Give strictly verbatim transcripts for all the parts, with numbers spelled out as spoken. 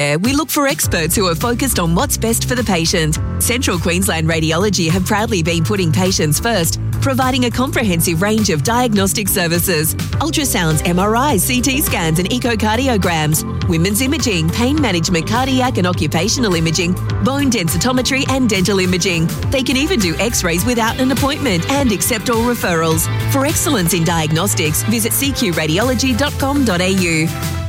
We look for experts who are focused on what's best for the patient. Central Queensland Radiology have proudly been putting patients first, providing a comprehensive range of diagnostic services: ultrasounds, M R Is, C T scans and echocardiograms, women's imaging, pain management, cardiac and occupational imaging, bone densitometry and dental imaging. They can even do x-rays without an appointment and accept all referrals. For excellence in diagnostics, visit c q radiology dot com dot a u.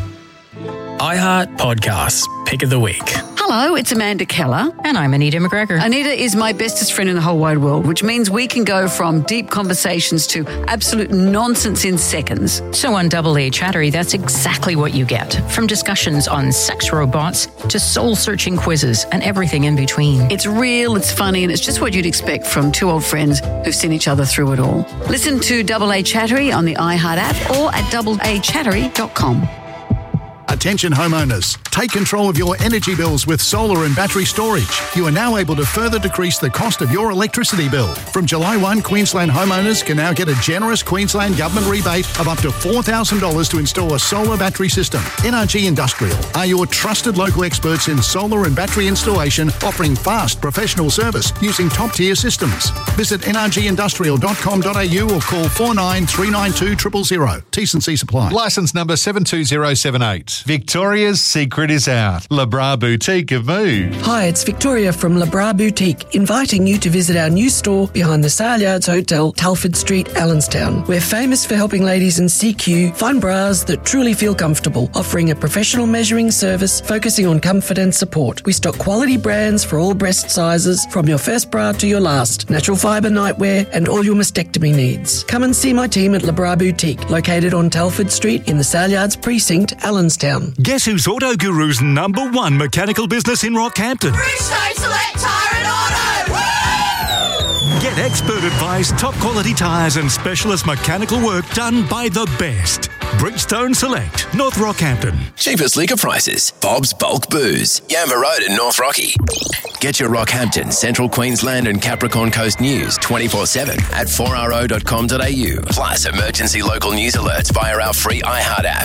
iHeart Podcasts, Pick of the Week. Hello, it's Amanda Keller. And I'm Anita McGregor. Anita is my bestest friend in the whole wide world, which means we can go from deep conversations to absolute nonsense in seconds. So on Double A Chattery, that's exactly what you get. From discussions on sex robots to soul-searching quizzes and everything in between. It's real, it's funny, and it's just what you'd expect from two old friends who've seen each other through it all. Listen to Double A Chattery on the iHeart app or at double a chattery dot com. Attention homeowners, take control of your energy bills with solar and battery storage. You are now able to further decrease the cost of your electricity bill. From July first, Queensland homeowners can now get a generous Queensland Government rebate of up to four thousand dollars to install a solar battery system. N R G Industrial are your trusted local experts in solar and battery installation, offering fast professional service using top-tier systems. Visit n r g industrial dot com dot a u or call four nine three nine two zero zero zero. T's and C's apply. Licence number seven two zero seven eight. Victoria's secret is out. Le Bras Boutique have moved. Hi, it's Victoria from Le Bras Boutique, inviting you to visit our new store behind the Saleyards Hotel, Telford Street, Allenstown. We're famous for helping ladies in C Q find bras that truly feel comfortable, offering a professional measuring service focusing on comfort and support. We stock quality brands for all breast sizes, from your first bra to your last, natural fibre nightwear and all your mastectomy needs. Come and see my team at Le Bras Boutique, located on Telford Street in the Saleyards Precinct, Allenstown. Guess who's Auto Guru's number one mechanical business in Rockhampton? Bridgestone Select Tyre and Auto! Woo! Get expert advice, top quality tyres and specialist mechanical work done by the best. Bridgestone Select, North Rockhampton. Cheapest liquor prices. Bob's Bulk Booze. Yamba Road in North Rocky. Get your Rockhampton, Central Queensland and Capricorn Coast news twenty-four seven at four r o dot com dot a u. Plus emergency local news alerts via our free iHeart app.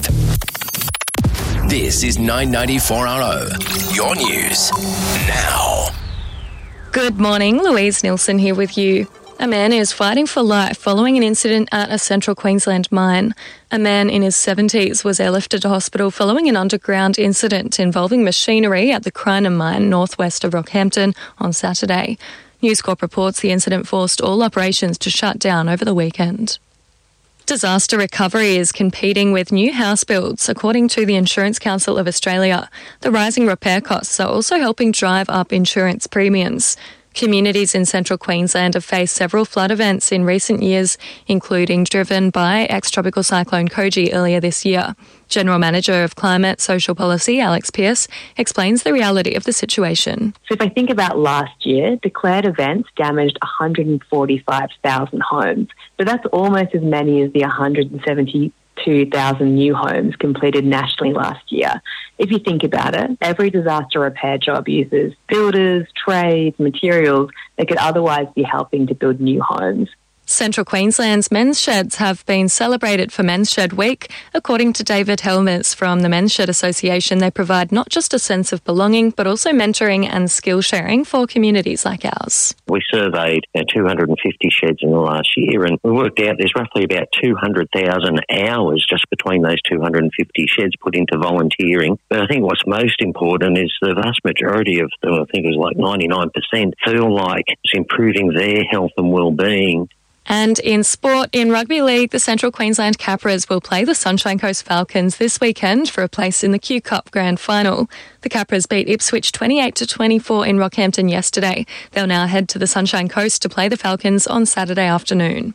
This is nine ninety four R O, your news now. Good morning, Louise Nilsson here with you. A man is fighting for life following an incident at a Central Queensland mine. A man in his seventies was airlifted to hospital following an underground incident involving machinery at the Crinum mine northwest of Rockhampton on Saturday. News Corp reports the incident forced all operations to shut down over the weekend. Disaster recovery is competing with new house builds, according to the Insurance Council of Australia. The rising repair costs are also helping drive up insurance premiums. Communities in Central Queensland have faced several flood events in recent years, including driven by ex-tropical cyclone Koji earlier this year. General Manager of Climate Social Policy, Alex Pearce, explains the reality of the situation. So if I think about last year, declared events damaged one hundred forty-five thousand homes. So that's almost as many as the one hundred seventy-two thousand new homes completed nationally last year. If you think about it, every disaster repair job uses builders, trades, materials that could otherwise be helping to build new homes. Central Queensland's men's sheds have been celebrated for Men's Shed Week. According to David Helmers from the Men's Shed Association, they provide not just a sense of belonging, but also mentoring and skill sharing for communities like ours. We surveyed you know, two hundred fifty sheds in the last year, and we worked out there's roughly about two hundred thousand hours just between those two hundred fifty sheds put into volunteering. But I think what's most important is the vast majority of them, I think it was like ninety-nine percent, feel like it's improving their health and well-being. And in sport, in Rugby League, the Central Queensland Capras will play the Sunshine Coast Falcons this weekend for a place in the Q Cup Grand Final. The Capras beat Ipswich twenty-eight to twenty-four in Rockhampton yesterday. They'll now head to the Sunshine Coast to play the Falcons on Saturday afternoon.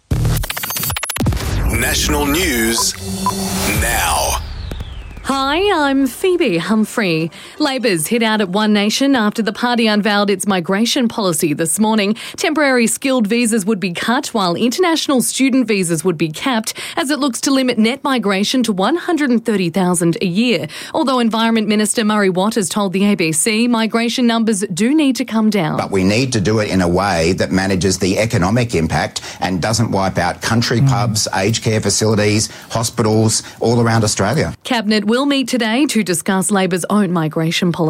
National news now. Hi, I'm Phoebe Humphrey. Labor's hit out at One Nation after the party unveiled its migration policy this morning. Temporary skilled visas would be cut while international student visas would be capped as it looks to limit net migration to one hundred thirty thousand a year. Although Environment Minister Murray Watt has told the A B C migration numbers do need to come down. But we need to do it in a way that manages the economic impact and doesn't wipe out country mm. pubs, aged care facilities, hospitals all around Australia. Cabinet will meet today to discuss Labor's own migration policy.